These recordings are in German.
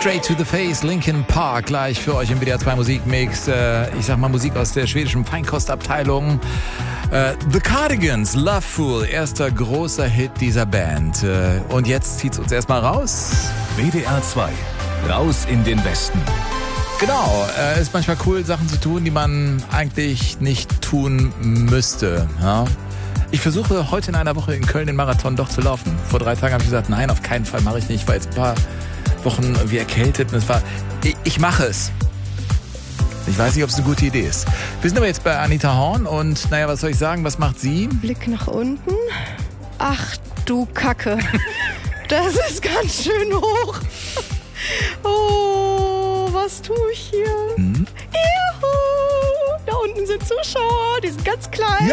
Straight to the Face, Linkin Park, gleich für euch im WDR 2 Musikmix. Ich sag mal Musik aus der schwedischen Feinkostabteilung. The Cardigans, Loveful, erster großer Hit dieser Band. Und jetzt zieht's uns erstmal raus. WDR 2, raus in den Westen. Genau, ist manchmal cool, Sachen zu tun, die man eigentlich nicht tun müsste. Ja? Ich versuche heute in einer Woche in Köln den Marathon doch zu laufen. Vor 3 Tagen habe ich gesagt, nein, auf keinen Fall mache ich nicht. Ich war jetzt ein paar Wochen wie erkältet und ich mache es. Ich weiß nicht, ob es eine gute Idee ist. Wir sind aber jetzt bei Anita Horn und naja, was soll ich sagen, was macht sie? Blick nach unten. Ach du Kacke. Das ist ganz schön hoch. Oh, was tue ich hier? Juhu. Da unten sind Zuschauer, die sind ganz klein.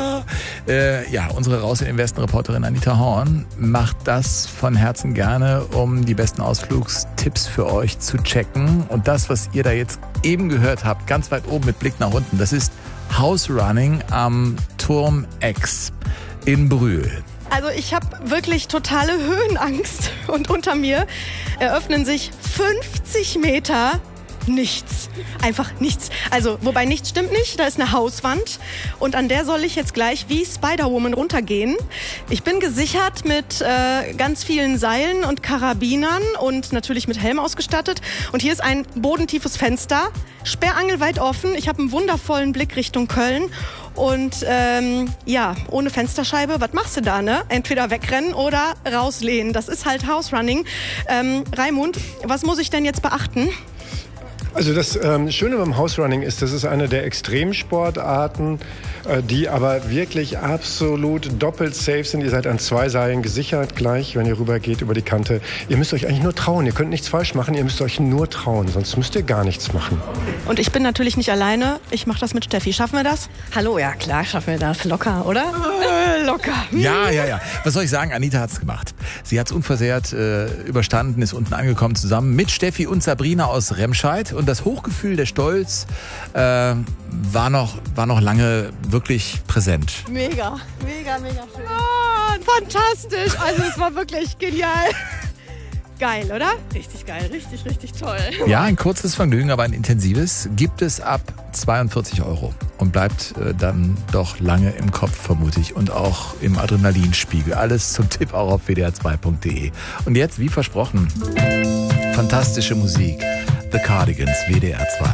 Ja, unsere Raus in den Westen Reporterin Anita Horn macht das von Herzen gerne, um die besten Ausflugstipps für euch zu checken. Und das, was ihr da jetzt eben gehört habt, ganz weit oben mit Blick nach unten, das ist House Running am Turm X in Brühl. Also ich habe wirklich totale Höhenangst und unter mir eröffnen sich 50 Meter nichts. Einfach nichts. Also, wobei nichts stimmt nicht, da ist eine Hauswand und an der soll ich jetzt gleich wie Spider-Woman runtergehen. Ich bin gesichert mit ganz vielen Seilen und Karabinern und natürlich mit Helm ausgestattet. Und hier ist ein bodentiefes Fenster, sperrangelweit offen. Ich habe einen wundervollen Blick Richtung Köln. Und ja, ohne Fensterscheibe, was machst du da, ne? Entweder wegrennen oder rauslehnen. Das ist halt House Running. Raimund, was muss ich denn jetzt beachten? Also das Schöne beim House Running ist, das ist eine der Extremsportarten, die aber wirklich absolut doppelt safe sind. Ihr seid an 2 Seilen gesichert gleich, wenn ihr rüber geht über die Kante. Ihr müsst euch eigentlich nur trauen. Ihr könnt nichts falsch machen, ihr müsst euch nur trauen. Sonst müsst ihr gar nichts machen. Und ich bin natürlich nicht alleine. Ich mache das mit Steffi. Schaffen wir das? Hallo, ja klar, schaffen wir das. Locker, oder? Locker. Ja. Was soll ich sagen? Anita hat's gemacht. Sie hat's unversehrt überstanden, ist unten angekommen zusammen mit Steffi und Sabrina aus Remscheid. Und das Hochgefühl, der Stolz war noch lange wirklich präsent. Mega schön. Oh, fantastisch. Also es war wirklich genial. Geil, oder? Richtig geil, richtig toll. Ja, ein kurzes Vergnügen, aber ein intensives gibt es ab 42 € und bleibt dann doch lange im Kopf, vermute ich, und auch im Adrenalinspiegel. Alles zum Tipp auch auf wdr2.de. Und jetzt, wie versprochen, fantastische Musik. The Cardigans, WDR 2.